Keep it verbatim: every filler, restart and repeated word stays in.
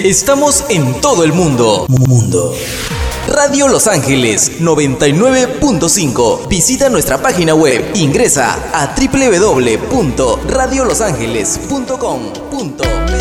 Estamos en todo el mundo. Mundo. Radio Los Ángeles noventa y nueve punto cinco. Visita nuestra página web. Ingresa a doble u doble u doble u punto radio los ángeles punto com punto be.